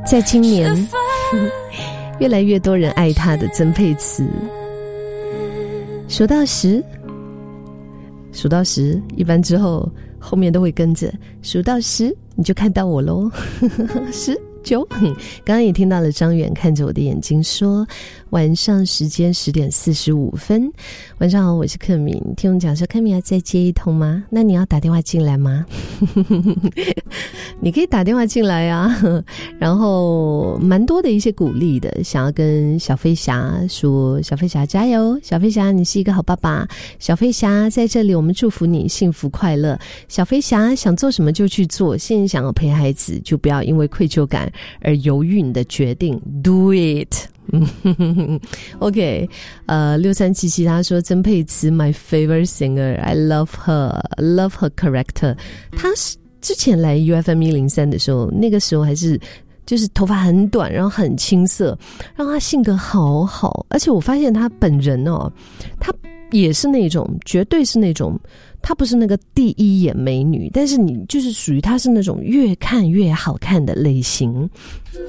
在今年越来越多人爱她的曾沛慈。数到10，数到10，一般之后后面都会跟着数到10，你就看到我咯。10、9，刚刚也听到了张远看着我的眼睛说，晚上时间10点45分。晚上好，我是克敏。听我讲说，克敏要再接一通吗？那你要打电话进来吗？你可以打电话进来啊。然后蛮多的一些鼓励的，想要跟小飞侠说，小飞侠加油，小飞侠你是一个好爸爸，小飞侠在这里我们祝福你幸福快乐，小飞侠想做什么就去做，现在想要陪孩子就不要因为愧疚感而犹豫你的决定， Do it。OK， 6377他说曾沛慈 my favorite singer, I love her, love her character。 他之前来 UFM103 的时候，那个时候还是就是头发很短，然后很青涩，让他性格好好，而且我发现他本人哦，他也是那种，绝对是那种，她不是那个第一眼美女，但是你就是属于她是那种越看越好看的类型。